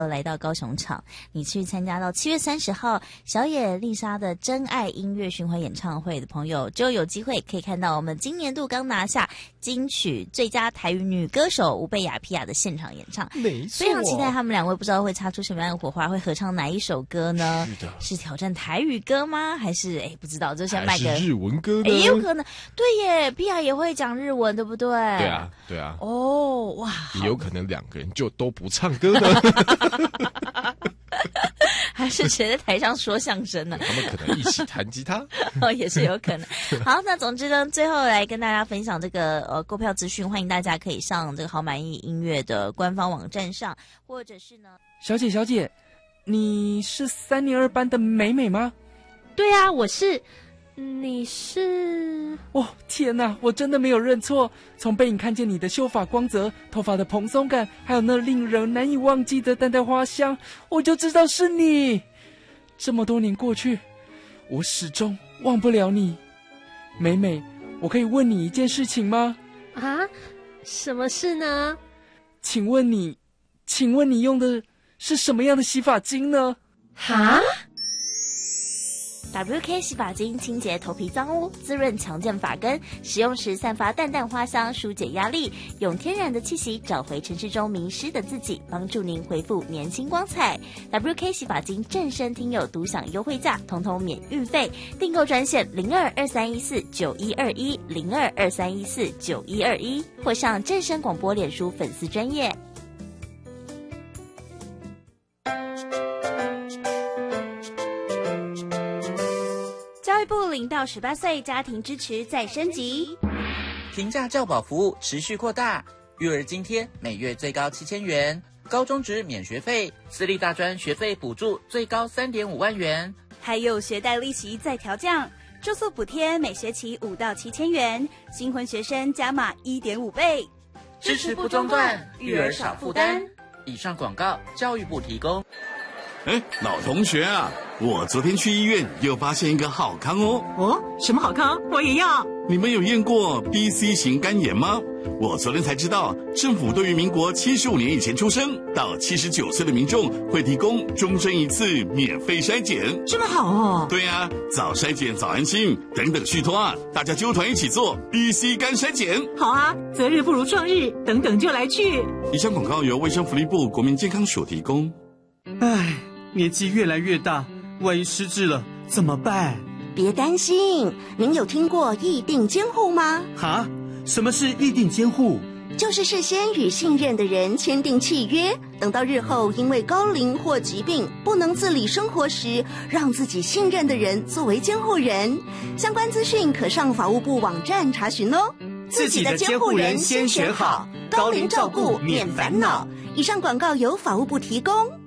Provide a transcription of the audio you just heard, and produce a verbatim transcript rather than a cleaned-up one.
来到高雄场，你去参加到七月三十号小野丽莎的真爱音乐巡回演唱会的朋友，就有机会可以看到我们今年度刚拿下金曲最佳台语女歌手吴贝雅皮亚的现场演唱。 没错， 非常期待他们两位，不知道会擦出什么样的火花，会合唱哪一首歌呢？ 是的， 是挑战台语歌吗？还是哎不知道，就先卖个日文歌呢？ 也有可能。对耶，皮亚也会讲日文，对不对？ 对啊，对啊。 哦，哇， 也有可能两个人就都不唱歌呢。 还是谁在台上说相声呢？ 他们可能一起弹吉他。 哦，也是有可能。好，那总之呢，最后来跟大家分享这个呃购票资讯，欢迎大家可以上这个好满意音乐的官方网站上，或者是呢， 小姐小姐，你是三年二班的美美吗？ 对啊，我是。你是？ 哦，天哪，我真的没有认错。从背影看见你的秀发光泽、头发的蓬松感，还有那令人难以忘记的淡淡花香，我就知道是你。这么多年过去，我始终忘不了你。美美，我可以问你一件事情吗？ 啊？什么事呢？ 请问你，请问你用的是什么样的洗发精呢？ 哈 ？W K 洗发精清洁头皮脏污，滋润强健发根，使用时散发淡淡花香，疏解压力，用天然的气息找回城市中迷失的自己，帮助您恢复年轻光彩。W K 洗发精正身听友独享优惠价，统统免运费，订购专线零二二三一四九一二一零二二三一四九一二一，或上正声广播脸书粉丝专页。教育部零到十八岁家庭支持再升级， 平价教保服务持续扩大，育儿津贴每月最高七千元，高中职免学费，私立大专学费补助最高三点五万元， 还有学贷利息再调降，住宿补贴每学期五到七千元，新婚学生加码一点五倍， 支持不中断，育儿少负担。以上广告，教育部提供。 哎，老同学啊，我昨天去医院又发现一个好康哦。 哦，什么好康？我也要。 你们有验过 B C 型肝炎吗？我昨天才知道，政府对于民国七十五年以前出生到七十九岁的民众会提供终身一次免费筛检。 这么好哦。 对啊，早筛检早安心，等等续托啊，大家揪团一起做 B C 肝筛检。 好啊，择日不如撞日，等等就来去。 以上广告由卫生福利部国民健康署提供。 唉，年纪越来越大，万一失智了怎么办？ 别担心，您有听过议定监护吗？ 哈？什么是议定监护？ 就是事先与信任的人签订契约，等到日后因为高龄或疾病不能自理生活时，让自己信任的人作为监护人。相关资讯可上法务部网站查询哦。 自己的监护人先选好，高龄照顾免烦恼。 以上广告由法务部提供。